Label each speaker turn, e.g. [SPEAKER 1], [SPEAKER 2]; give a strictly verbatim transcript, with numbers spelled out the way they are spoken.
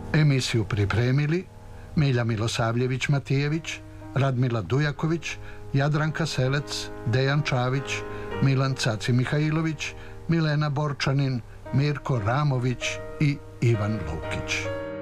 [SPEAKER 1] Emisiju pripremili Milja Milosavljević-Matijević, Radmila Dujaković, Jadranka Selec, Dejan Čavić, Milan Caci Mihajlović, Milena Borčanin, Mirko Ramović i Ivan Lukić.